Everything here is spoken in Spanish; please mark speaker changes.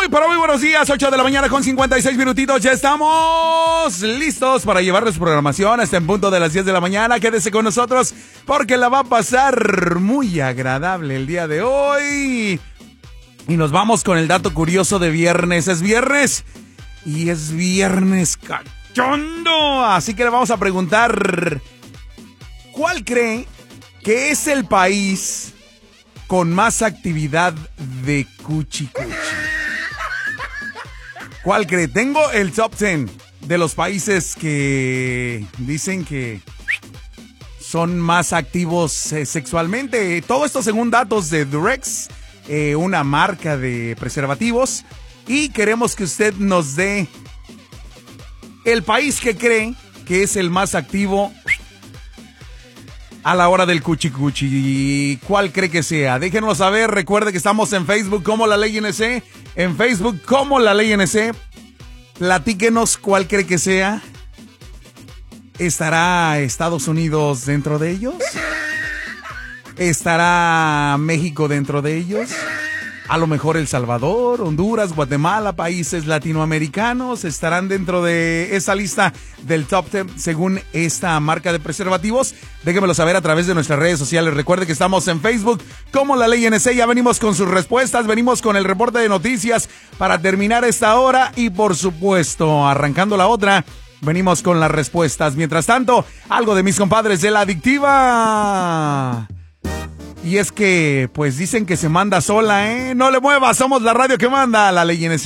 Speaker 1: muy buenos días, 8 de la mañana con 56 minutitos. Ya estamos listos para llevarles programación hasta en punto de las 10 de la mañana. Quédese con nosotros porque la va a pasar muy agradable el día de hoy. Y nos vamos con el dato curioso de viernes. Es viernes y es viernes cachondo. Así que le vamos a preguntar, ¿cuál cree que es el país con más actividad de cuchicuchi? ¿Cuál cree? Tengo el top 10 de los países que dicen que son más activos sexualmente. Todo esto según datos de Durex, una marca de preservativos. Y queremos que usted nos dé el país que cree que es el más activo a la hora del cuchicuchi. ¿Cuál cree que sea? Déjenoslo saber. Recuerde que estamos en Facebook como La Ley NC. En Facebook como La Ley NC. Platíquenos cuál cree que sea. ¿Estará Estados Unidos dentro de ellos? ¿Estará México dentro de ellos? A lo mejor El Salvador, Honduras, Guatemala, países latinoamericanos estarán dentro de esa lista del top 10 según esta marca de preservativos. Déjenmelo saber a través de nuestras redes sociales. Recuerde que estamos en Facebook como La Ley NC. Ya venimos con sus respuestas, venimos con el reporte de noticias para terminar esta hora y por supuesto, arrancando la otra, venimos con las respuestas. Mientras tanto, algo de mis compadres de La Adictiva. Y es que, pues dicen que se manda sola, ¿eh? No le muevas, somos la radio que manda, La Ley NC.